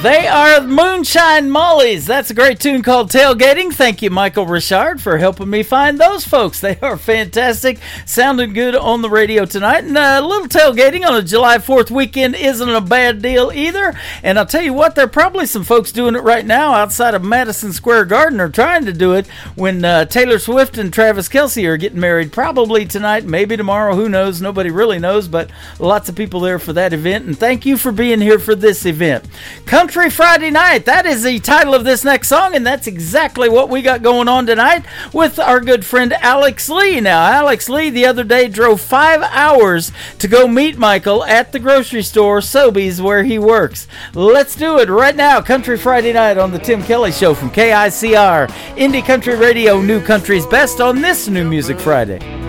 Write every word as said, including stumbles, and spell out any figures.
They are Moonshine Mollies. That's a great tune called Tailgating. Thank you, Michael Richard, for helping me find those folks. They are fantastic. Sounding good on the radio tonight. And a little tailgating on a July fourth weekend isn't a bad deal either. And I'll tell you what, there are probably some folks doing it right now outside of Madison Square Garden, or trying to do it, when uh, Taylor Swift and Travis Kelce are getting married. Probably tonight, maybe tomorrow, who knows? Nobody really knows, but lots of people there for that event. And thank you for being here for this event. Country Friday Night, that is the title of this next song, and that's exactly what we got going on tonight with our good friend Alex Lee. Now, Alex Lee the other day drove five hours to go meet Michael at the grocery store, Sobeys, where he works. Let's do it right now. Country Friday Night on the Tim Kelly Show from K I C R, Indie Country Radio, New Country's Best, on this New Music Friday.